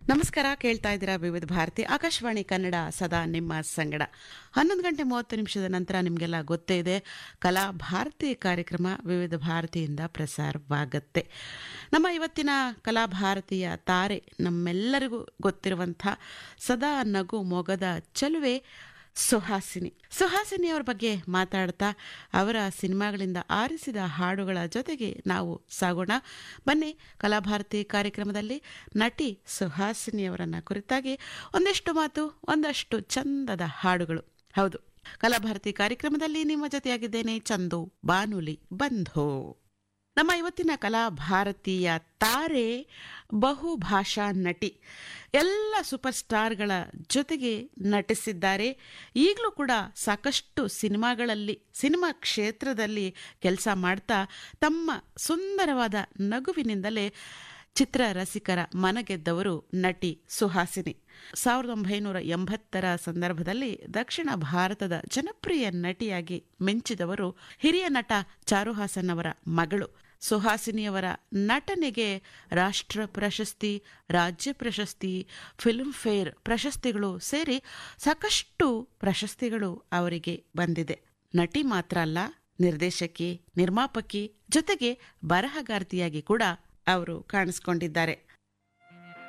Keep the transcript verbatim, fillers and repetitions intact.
ನಮಸ್ಕಾರ. ಕೇಳ್ತಾ ಇದ್ದೀರಾ ವಿವಿಧ ಭಾರತಿ ಆಕಾಶವಾಣಿ ಕನ್ನಡ, ಸದಾ ನಿಮ್ಮ ಸಂಗಡ. ಹನ್ನೊಂದು ಗಂಟೆ ಮೂವತ್ತು ನಿಮಿಷದ ನಂತರ ನಿಮಗೆಲ್ಲ ಗೊತ್ತೇ ಇದೆ, ಕಲಾ ಭಾರತಿ ಕಾರ್ಯಕ್ರಮ ವಿವಿಧ ಭಾರತಿಯಿಂದ ಪ್ರಸಾರವಾಗತ್ತೆ. ನಮ್ಮ ಇವತ್ತಿನ ಕಲಾ ಭಾರತೀಯ ತಾರೆ ನಮ್ಮೆಲ್ಲರಿಗೂ ಗೊತ್ತಿರುವಂಥ ಸದಾ ನಗು ಮೊಗದ ಚೆಲುವೆ ಸುಹಾಸಿನಿ. ಸುಹಾಸಿನಿ ಅವರ ಬಗ್ಗೆ ಮಾತಾಡ್ತಾ ಅವರ ಸಿನಿಮಾಗಳಿಂದ ಆರಿಸಿದ ಹಾಡುಗಳ ಜೊತೆಗೆ ನಾವು ಸಾಗೋಣ. ಬನ್ನಿ, ಕಲಾಭಾರತಿ ಕಾರ್ಯಕ್ರಮದಲ್ಲಿ ನಟಿ ಸುಹಾಸಿನಿಯವರನ್ನ ಕುರಿತಾಗಿ ಒಂದಿಷ್ಟು ಮಾತು, ಒಂದಷ್ಟು ಚಂದದ ಹಾಡುಗಳು. ಹೌದು, ಕಲಾಭಾರತಿ ಕಾರ್ಯಕ್ರಮದಲ್ಲಿ ನಿಮ್ಮ ಜೊತೆಯಾಗಿದ್ದೇನೆ ಚಂದು ಬಾನುಲಿ ಬಂಧು. ನಮ್ಮ ಇವತ್ತಿನ ಕಲಾ ಭಾರತೀಯ ತಾರೆ ಬಹುಭಾಷಾ ನಟಿ. ಎಲ್ಲ ಸೂಪರ್ ಸ್ಟಾರ್ಗಳ ಜೊತೆಗೆ ನಟಿಸಿದ್ದಾರೆ. ಈಗಲೂ ಕೂಡ ಸಾಕಷ್ಟು ಸಿನಿಮಾಗಳಲ್ಲಿ, ಸಿನಿಮಾ ಕ್ಷೇತ್ರದಲ್ಲಿ ಕೆಲಸ ಮಾಡ್ತಾ ತಮ್ಮ ಸುಂದರವಾದ ನಗುವಿನಿಂದಲೇ ಚಿತ್ರ ರಸಿಕರ ಮನಗೆದ್ದವರು ನಟಿ ಸುಹಾಸಿನಿ. ಸಾವಿರದ ಒಂಬೈನೂರ ಎಂಬತ್ತರ ಸಂದರ್ಭದಲ್ಲಿ ದಕ್ಷಿಣ ಭಾರತದ ಜನಪ್ರಿಯ ನಟಿಯಾಗಿ ಮಿಂಚಿದವರು ಹಿರಿಯ ನಟ ಚಾರುಹಾಸನ್ ಅವರ ಮಗಳು. ಸುಹಾಸಿನಿಯವರ ನಟನೆಗೆ ರಾಷ್ಟ್ರ ಪ್ರಶಸ್ತಿ, ರಾಜ್ಯ ಪ್ರಶಸ್ತಿ, ಫಿಲ್ಮ್ ಫೇರ್ ಪ್ರಶಸ್ತಿಗಳು ಸೇರಿ ಸಾಕಷ್ಟು ಪ್ರಶಸ್ತಿಗಳು ಅವರಿಗೆ ಬಂದಿದೆ. ನಟಿ ಮಾತ್ರ ಅಲ್ಲ, ನಿರ್ದೇಶಕಿ, ನಿರ್ಮಾಪಕಿ, ಜೊತೆಗೆ ಬರಹಗಾರ್ತಿಯಾಗಿ ಕೂಡ ಅವರು ಕಾಣಿಸ್ಕೊಂಡಿದ್ದಾರೆ.